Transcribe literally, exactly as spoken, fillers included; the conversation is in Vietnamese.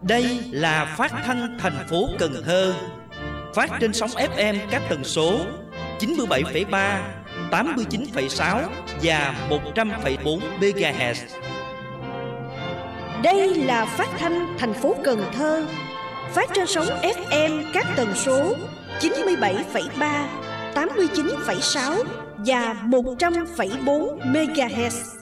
Đây là phát thanh thành phố Cần Thơ, phát trên sóng ép em các tần số chín mươi bảy phẩy ba, tám mươi chín phẩy sáu và một trăm phẩy bốn mê ga héc. Đây là phát thanh thành phố Cần Thơ, phát trên sóng ép em các tần số chín mươi bảy phẩy ba, tám mươi chín phẩy sáu và một trăm phẩy bốn mê ga héc.